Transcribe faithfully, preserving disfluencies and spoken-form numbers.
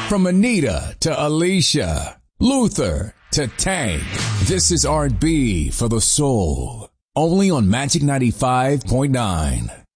From Anita to Alicia, Luther to Tank, this is R and B for the soul. Only on Magic ninety-five point nine.